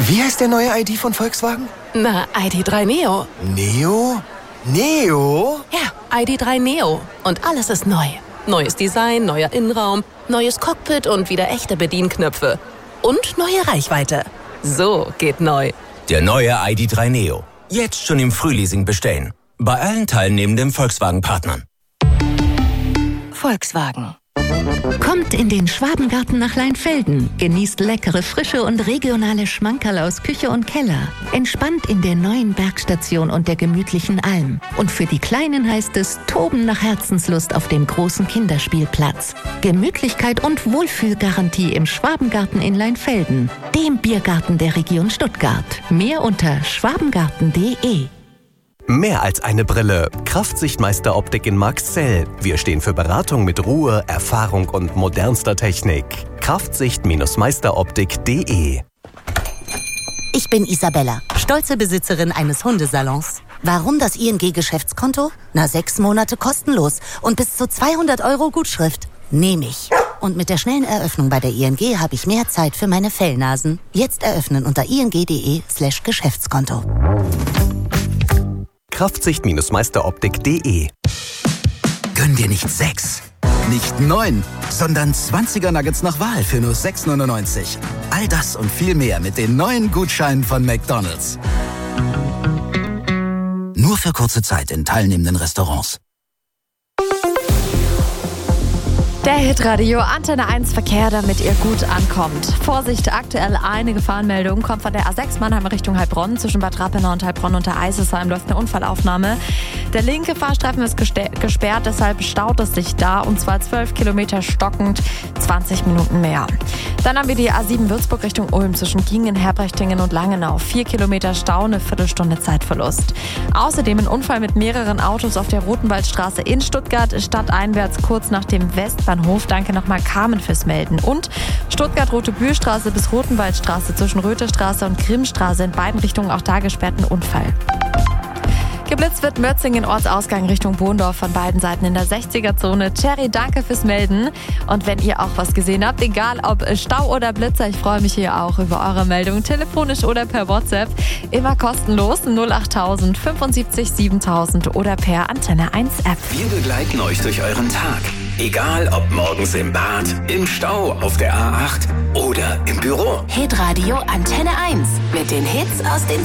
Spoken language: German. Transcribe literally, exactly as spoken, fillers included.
Wie heißt der neue I D von Volkswagen? Na, I D drei Neo. Neo? Neo? Ja, I D drei Neo. Und alles ist neu. Neues Design, neuer Innenraum, neues Cockpit und wieder echte Bedienknöpfe. Und neue Reichweite. So geht neu. Der neue I D drei Neo. Jetzt schon im Frühleasing bestellen. Bei allen teilnehmenden Volkswagen-Partnern. Volkswagen. Kommt in den Schwabengarten nach Leinfelden. Genießt leckere, frische und regionale Schmankerl aus Küche und Keller. Entspannt in der neuen Bergstation und der gemütlichen Alm. Und für die Kleinen heißt es Toben nach Herzenslust auf dem großen Kinderspielplatz. Gemütlichkeit und Wohlfühlgarantie im Schwabengarten in Leinfelden. Dem Biergarten der Region Stuttgart. Mehr unter schwabengarten punkt de. Mehr als eine Brille. Kraftsichtmeister Optik in Marxzell. Wir stehen für Beratung mit Ruhe, Erfahrung und modernster Technik. Kraftsicht-meisteroptik punkt de. Ich bin Isabella, stolze Besitzerin eines Hundesalons. Warum das I N G-Geschäftskonto? Na, sechs Monate kostenlos und bis zu zweihundert Euro Gutschrift. Nehme ich. Und mit der schnellen Eröffnung bei der I N G habe ich mehr Zeit für meine Fellnasen. Jetzt eröffnen unter ing.de slash Geschäftskonto. Kraftsicht-meisteroptik punkt de. Gönn dir nicht sechs, nicht neun, sondern zwanziger Nuggets nach Wahl für nur sechs neunundneunzig. All das und viel mehr mit den neuen Gutscheinen von McDonald's. Nur für kurze Zeit in teilnehmenden Restaurants. Der Hitradio Antenne eins Verkehr, damit ihr gut ankommt. Vorsicht, aktuell eine Gefahrenmeldung kommt von der A sechs Mannheim Richtung Heilbronn. Zwischen Bad Rappenau und Heilbronn unter Eisesheim läuft eine Unfallaufnahme. Der linke Fahrstreifen ist gesperrt, deshalb staut es sich da. Und zwar zwölf Kilometer stockend, zwanzig Minuten mehr. Dann haben wir die A sieben Würzburg Richtung Ulm zwischen Giengen, Herbrechtingen und Langenau. Vier Kilometer Stau, eine Viertelstunde Zeitverlust. Außerdem ein Unfall mit mehreren Autos auf der Rotenwaldstraße in Stuttgart, stadteinwärts kurz nach dem Westbahnhof. Danke nochmal Carmen fürs Melden. Und Stuttgart-Rote-Bühlstraße bis Rotenwaldstraße zwischen Rötherstraße und Grimmstraße in beiden Richtungen auch da gesperrten Unfall. Geblitzt wird Mörzingen Ortsausgang Richtung Bohndorf von beiden Seiten in der sechziger-Zone. Cherry, danke fürs Melden. Und wenn ihr auch was gesehen habt, egal ob Stau oder Blitzer, ich freue mich hier auch über eure Meldung, telefonisch oder per WhatsApp. Immer kostenlos null achttausend fünfundsiebzig siebentausend oder per Antenne eins App. Wir begleiten euch durch euren Tag. Egal ob morgens im Bad, im Stau, auf der A acht oder im Büro. Hitradio Antenne eins mit den Hits aus den